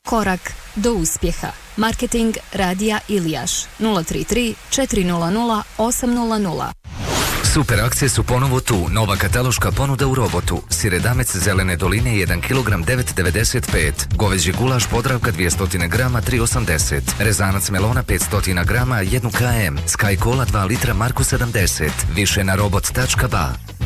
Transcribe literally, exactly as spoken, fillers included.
Korak do uspjeha. Marketing Radija Ilijaš nula tri tri četiri nula nula osam nula nula. Super akcije su ponovo tu. Nova kataloška ponuda u Robotu. Siredamec Zelene doline jedan kilogram devet devedeset pet. Goveđi gulaš Podravka dvjesto grama tri osamdeset. Rezanac melona petsto grama jedan kilogram. Sky Cola dva litra Marku sedamdeset. Više na robot tačka ba.